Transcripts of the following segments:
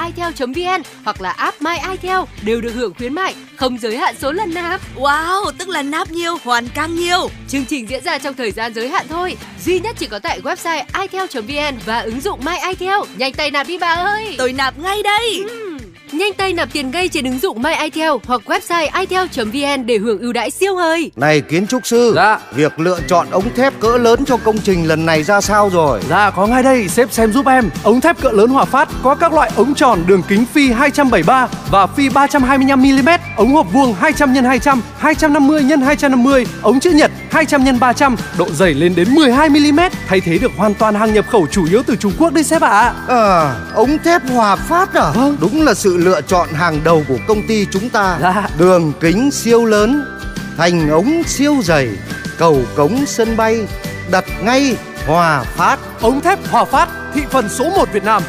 itel.vn hoặc là app My Itel đều được hưởng khuyến mại, không giới hạn số lần nạp. Wow, tức là nạp nhiều, hoàn càng nhiều. Chương trình diễn ra trong thời gian giới hạn thôi, duy nhất chỉ có tại website itel.vn và ứng dụng My Itel. Nhanh tay nạp đi bà ơi. Tôi nạp ngay đây. Nhanh tay nạp tiền ngay trên ứng dụng My Itel hoặc website itel.vn để hưởng ưu đãi siêu hời. Này kiến trúc sư, dạ, việc lựa chọn ống thép cỡ lớn cho công trình lần này ra sao rồi? Dạ có ngay đây, sếp xem giúp em. Ống thép cỡ lớn Hòa Phát có các loại ống tròn đường kính phi 273 và phi 325 mm, ống hộp vuông 200 x 200, 250 x 250, ống chữ nhật 200 x 300, độ dày lên đến 12 mm, thay thế được hoàn toàn hàng nhập khẩu chủ yếu từ Trung Quốc đấy sếp ạ. Ống thép Hòa Phát à? Vâng. Đúng là sự lựa chọn hàng đầu của công ty chúng ta. Dạ. Đường kính siêu lớn, thành ống siêu dày, cầu cống sân bay, đặt ngay Hòa Phát. Ống thép Hòa Phát, thị phần số 1 Việt Nam.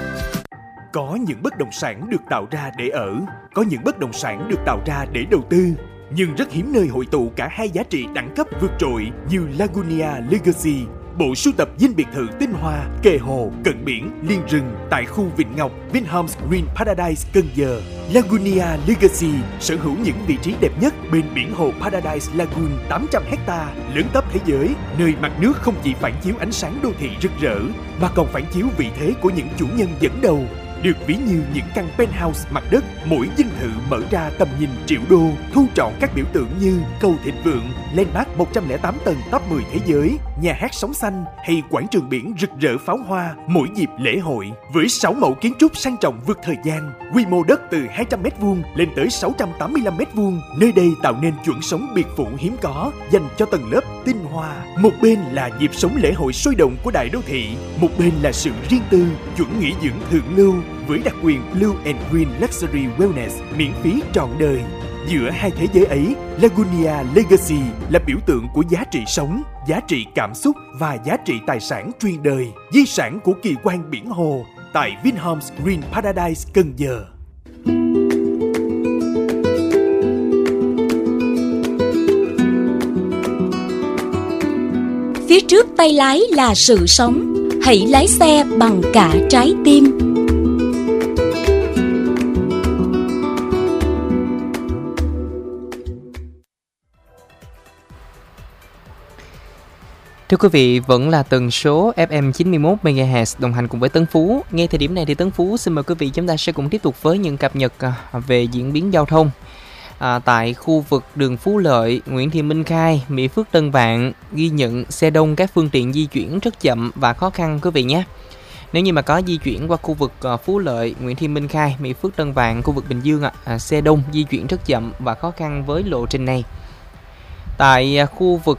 Có những bất động sản được tạo ra để ở, có những bất động sản được tạo ra để đầu tư. Nhưng rất hiếm nơi hội tụ cả hai giá trị đẳng cấp vượt trội như Lagunia Legacy, bộ sưu tập dinh biệt thự tinh hoa, kề hồ, cận biển, liền rừng tại khu Vịnh Ngọc, Vinhomes Green Paradise, Cần Giờ. Lagunia Legacy sở hữu những vị trí đẹp nhất bên biển hồ Paradise Lagoon 800 hecta, lớn tấp thế giới, nơi mặt nước không chỉ phản chiếu ánh sáng đô thị rực rỡ, mà còn phản chiếu vị thế của những chủ nhân dẫn đầu. Được ví như những căn penthouse mặt đất, mỗi dinh thự mở ra tầm nhìn triệu đô, thu trọn các biểu tượng như cầu thịnh vượng, landmark 108 tầng top 10 thế giới, nhà hát sóng xanh hay quảng trường biển rực rỡ pháo hoa mỗi dịp lễ hội. Với 6 mẫu kiến trúc sang trọng vượt thời gian, quy mô đất từ 200m2 lên tới 685m2, nơi đây tạo nên chuẩn sống biệt phủ hiếm có dành cho tầng lớp tinh hoa. Một bên là nhịp sống lễ hội sôi động của đại đô thị, một bên là sự riêng tư, chuẩn nghỉ dưỡng thượng lưu với đặc quyền Blue and Green Luxury Wellness miễn phí trọn đời. Giữa hai thế giới ấy, Lagunia Legacy là biểu tượng của giá trị sống, giá trị cảm xúc và giá trị tài sản truyền đời, di sản của kỳ quan biển hồ tại Vinhomes Green Paradise, Cần Giờ. Phía trước tay lái là sự sống, hãy lái xe bằng cả trái tim. Thưa quý vị, vẫn là tần số FM 91 MHz đồng hành cùng với Tấn Phú. Ngay thời điểm này thì Tấn Phú xin mời quý vị chúng ta sẽ cùng tiếp tục với những cập nhật về diễn biến giao thông. Tại khu vực đường Phú Lợi, Nguyễn Thị Minh Khai, Mỹ Phước Tân Vạn ghi nhận xe đông, các phương tiện di chuyển rất chậm và khó khăn quý vị nhé. Nếu như mà có di chuyển qua khu vực Phú Lợi, Nguyễn Thị Minh Khai, Mỹ Phước Tân Vạn, khu vực Bình Dương, xe đông di chuyển rất chậm và khó khăn với lộ trình này. Tại khu vực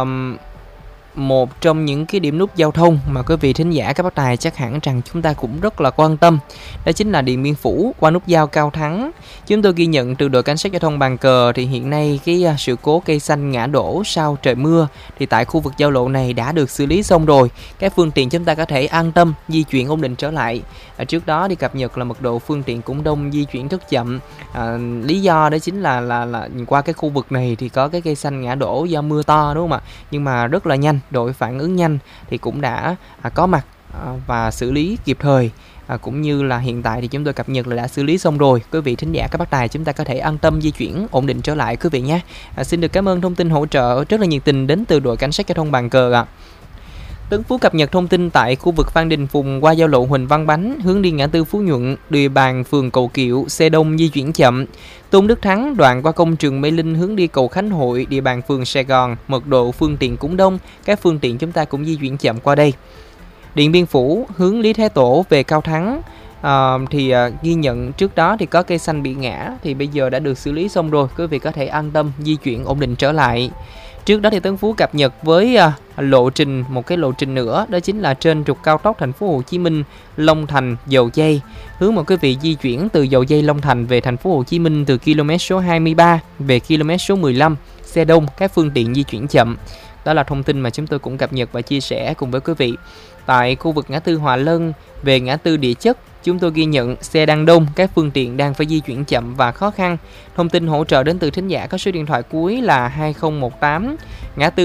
một trong những cái điểm nút giao thông mà quý vị thính giả các bác tài chắc hẳn rằng chúng ta cũng rất là quan tâm, đó chính là Điện Biên Phủ qua nút giao Cao Thắng. Chúng tôi ghi nhận từ đội cảnh sát giao thông Bàn Cờ thì hiện nay cái sự cố cây xanh ngã đổ sau trời mưa thì tại khu vực giao lộ này đã được xử lý xong rồi. Các phương tiện chúng ta có thể an tâm di chuyển ổn định trở lại. Trước đó thì cập nhật là mật độ phương tiện cũng đông, di chuyển rất chậm. Lý do đó chính là qua cái khu vực này thì có cái cây xanh ngã đổ do mưa to, đúng không ạ? Nhưng mà rất là nhanh, đội phản ứng nhanh thì cũng đã có mặt và xử lý kịp thời, cũng như là hiện tại thì chúng tôi cập nhật là đã xử lý xong rồi. Quý vị thính giả các bác tài chúng ta có thể an tâm di chuyển ổn định trở lại quý vị nhé. Xin được cảm ơn thông tin hỗ trợ rất là nhiệt tình đến từ đội cảnh sát giao thông Bàn Cờ ạ. Tấn Phú cập nhật thông tin tại khu vực Phan Đình Phùng qua giao lộ Huỳnh Văn Bánh hướng đi ngã tư Phú Nhuận, địa bàn phường Cầu Kiệu, xe đông di chuyển chậm. Tôn Đức Thắng đoạn qua công trường Mê Linh hướng đi cầu Khánh Hội, địa bàn phường Sài Gòn, mật độ phương tiện cũng đông, các phương tiện chúng ta cũng di chuyển chậm qua đây. Điện Biên Phủ hướng Lý Thái Tổ về Cao Thắng ghi nhận trước đó thì có cây xanh bị ngã thì bây giờ đã được xử lý xong rồi, quý vị có thể an tâm di chuyển ổn định trở lại. Trước đó thì Tấn Phú cập nhật với một cái lộ trình nữa, đó chính là trên trục cao tốc thành phố Hồ Chí Minh Long Thành Dầu Giây, hướng mọi quý vị di chuyển từ Dầu Giây Long Thành về thành phố Hồ Chí Minh từ km số 23 về km số 15, xe đông, các phương tiện di chuyển chậm. Đó là thông tin mà chúng tôi cũng cập nhật và chia sẻ cùng với quý vị. Tại khu vực ngã tư Hòa Lân về ngã tư Địa Chất, chúng tôi ghi nhận xe đang đông, các phương tiện đang phải di chuyển chậm và khó khăn. Thông tin hỗ trợ đến từ thính giả có số điện thoại cuối là 2018, ngã tư